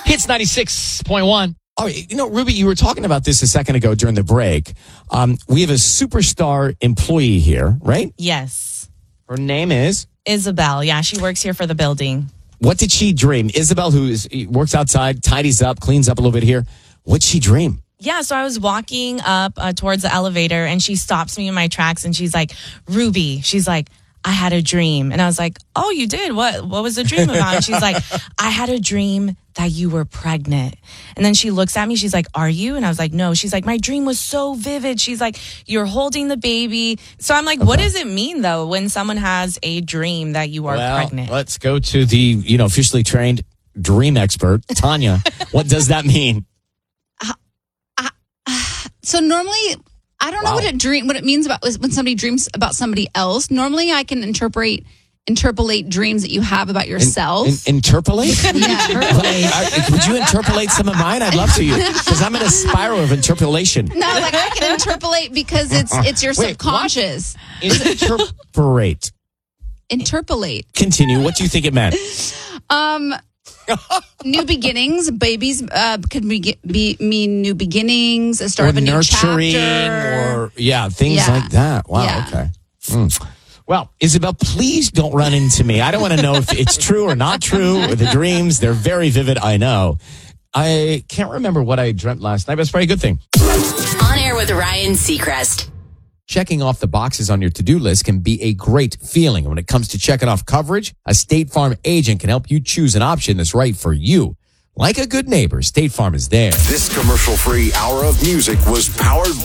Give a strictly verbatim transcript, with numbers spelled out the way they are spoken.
Hits ninety-six point one. Oh, you know, Ruby, you were talking about this a second ago during the break. Um, we have a superstar employee here, right? Yes. Her name is? Isabel. Yeah, she works here for the building. What did she dream? Isabel, who is, works outside, tidies up, cleans up a little bit here. What'd she dream? Yeah, so I was walking up uh, towards the elevator, and she stops me in my tracks, and she's like, Ruby, she's like, I had a dream. And I was like, oh, you did? What What was the dream about? And she's like, I had a dream that you were pregnant. And then she looks at me. She's like, are you? And I was like, no. She's like, my dream was so vivid. She's like, you're holding the baby. So I'm like, okay. What does it mean, though, when someone has a dream that you are well, pregnant? Let's go to the, you know, officially trained dream expert, Tanya. What does that mean? Uh, uh, uh, so normally... I don't know wow. what it dream what it means about when somebody dreams about somebody else. Normally, I can interpret interpolate dreams that you have about yourself. In, in, interpolate? Yeah, interpolate. I, would you interpolate some of mine? I'd love to, because I'm in a spiral of interpolation. No, like I can interpolate because it's it's your Wait, subconscious. Interpolate. Interpolate. Continue. What do you think it meant? Um. New beginnings, babies uh, could be, be mean new beginnings, a start or of a new nurturing, chapter, or yeah, things yeah. like that. Wow. Yeah. Okay. Mm. Well, Isabel, please don't run into me. I don't want to know if it's true or not true. Or the dreams, they're very vivid. I know. I can't remember what I dreamt last night, but it's probably a good thing. On Air with Ryan Seacrest. Checking off the boxes on your to-do list can be a great feeling. And when it comes to checking off coverage, a State Farm agent can help you choose an option that's right for you. Like a good neighbor, State Farm is there. This commercial-free hour of music was powered